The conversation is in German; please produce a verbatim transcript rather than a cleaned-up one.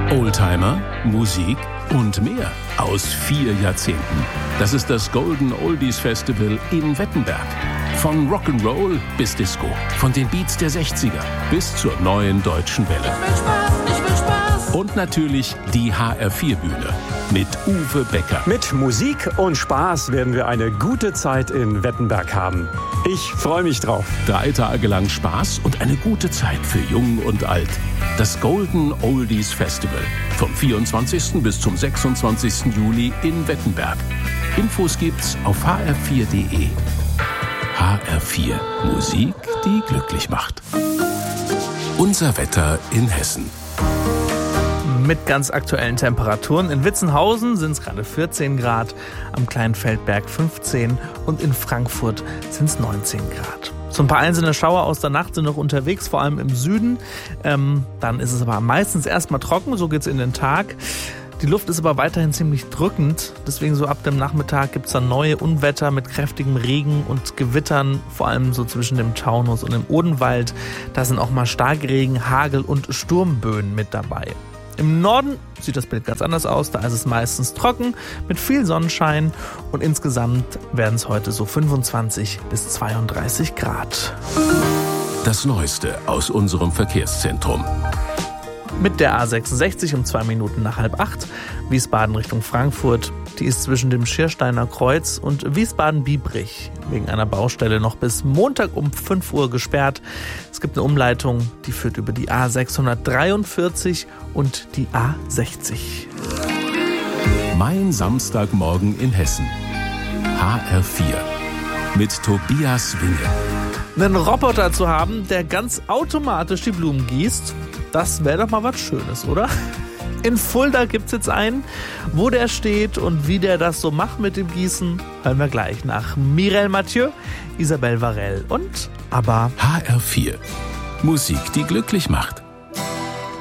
Oldtimer, Musik und mehr aus vier Jahrzehnten. Das ist das Golden Oldies Festival in Wettenberg. Von Rock'n'Roll bis Disco, von den Beats der sechziger bis zur neuen deutschen Welle. Ich will Spaß, ich will Spaß. Und natürlich die H R vier Bühne mit Uwe Becker. Mit Musik und Spaß werden wir eine gute Zeit in Wettenberg haben. Ich freue mich drauf. Drei Tage lang Spaß und eine gute Zeit für Jung und Alt. Das Golden Oldies Festival vom vierundzwanzigsten bis zum sechsundzwanzigsten Juli in Wettenberg. Infos gibt's auf h r vier punkt d e. H R vier. Musik, die glücklich macht. Unser Wetter in Hessen. Mit ganz aktuellen Temperaturen. In Witzenhausen sind es gerade vierzehn Grad, am kleinen Feldberg fünfzehn und in Frankfurt sind es neunzehn Grad. So ein paar einzelne Schauer aus der Nacht sind noch unterwegs, vor allem im Süden. Ähm, dann ist es aber meistens erstmal trocken, so geht es in den Tag. Die Luft ist aber weiterhin ziemlich drückend, deswegen so ab dem Nachmittag gibt es dann neue Unwetter mit kräftigem Regen und Gewittern, vor allem so zwischen dem Taunus und dem Odenwald. Da sind auch mal Starkregen, Hagel und Sturmböen mit dabei. Im Norden sieht das Bild ganz anders aus, da ist es meistens trocken mit viel Sonnenschein und insgesamt werden es heute so fünfundzwanzig bis zweiunddreißig Grad. Das Neueste aus unserem Verkehrszentrum. Mit der A sechsundsechzig um zwei Minuten nach halb acht, Wiesbaden Richtung Frankfurt. Die ist zwischen dem Schiersteiner Kreuz und Wiesbaden-Biebrich wegen einer Baustelle noch bis Montag um fünf Uhr gesperrt. Es gibt eine Umleitung, die führt über die A sechshundertdreiundvierzig und die A sechzig. Mein Samstagmorgen in Hessen. H R vier. Mit Tobias Winge. Einen Roboter zu haben, der ganz automatisch die Blumen gießt, das wäre doch mal was Schönes, oder? In Fulda gibt's jetzt einen. Wo der steht und wie der das so macht mit dem Gießen, hören wir gleich nach Mireille Mathieu, Isabelle Varell und ABBA. H R vier. Musik, die glücklich macht.